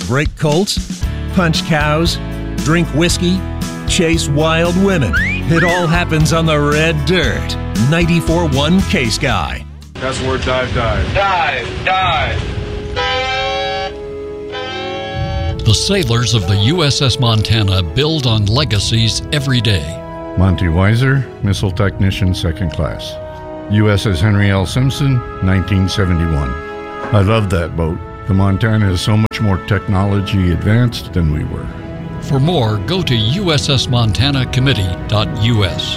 break colts, punch cows, drink whiskey, chase wild women. It all happens on the red dirt. 94.1 K-Sky. That's the word dive. Dive. The sailors of the USS Montana build on legacies every day. Monty Weiser, Missile Technician, 2nd Class. USS Henry L. Simpson, 1971. I love that boat. The Montana is so much more technology advanced than we were. For more, go to ussmontanacommittee.us.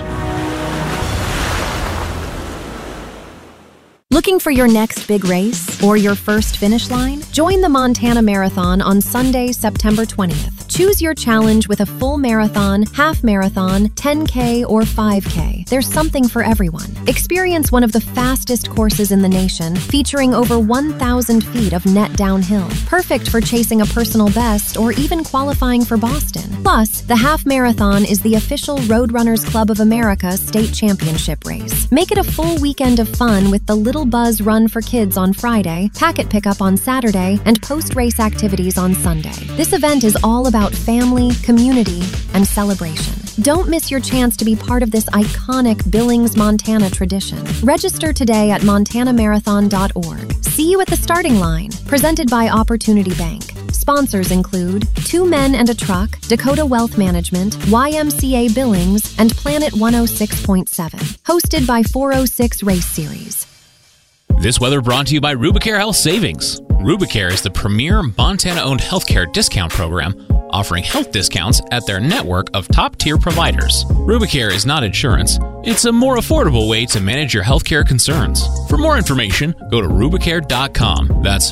Looking for your next big race or your first finish line? Join the Montana Marathon on Sunday, September 20th. Choose your challenge with a full marathon, half marathon, 10K, or 5K. There's something for everyone. Experience one of the fastest courses in the nation, featuring over 1,000 feet of net downhill. Perfect for chasing a personal best or even qualifying for Boston. Plus, the half marathon is the official Roadrunners Club of America state championship race. Make it a full weekend of fun with the Little Buzz Run for Kids on Friday, packet pickup on Saturday, and post-race activities on Sunday. This event is all about family, community, and celebration. Don't miss your chance to be part of this iconic Billings, Montana tradition. Register today at montanamarathon.org. See you at the starting line. Presented by Opportunity Bank. Sponsors include 2 Men and a Truck, Dakota Wealth Management, YMCA Billings, and Planet 106.7. Hosted by 406 Race Series. This weather brought to you by Rubicare Health Savings. Rubicare is the premier Montana-owned healthcare discount program, offering health discounts at their network of top-tier providers. Rubicare is not insurance. It's a more affordable way to manage your healthcare concerns. For more information, go to rubicare.com. That's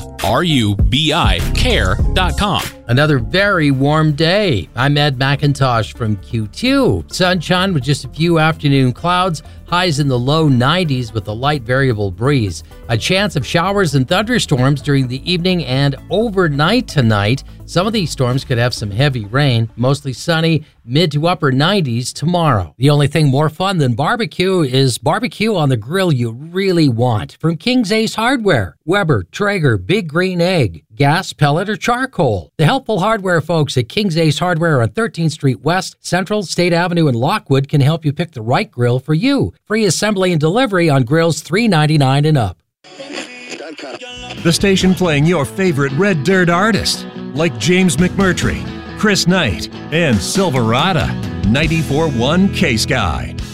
RUBICare.com. Another very warm day. I'm Ed McIntosh from Q2. Sunshine with just a few afternoon clouds. Highs in the low 90s with a light variable breeze. A chance of showers and thunderstorms during the evening and overnight tonight. Some of these storms could have some heavy rain. Mostly sunny, mid to upper 90s tomorrow. The only thing more fun than barbecue is barbecue on the grill you really want. From King's Ace Hardware, Weber, Traeger, Big Green Egg, gas, pellet, or charcoal. The helpful hardware folks at King's Ace Hardware on 13th Street West, Central, State Avenue, and Lockwood can help you pick the right grill for you. Free assembly and delivery on grills $3.99 and up. The station playing your favorite red dirt artist, like James McMurtry, Chris Knight, and Silverado. 94.1 K-Sky.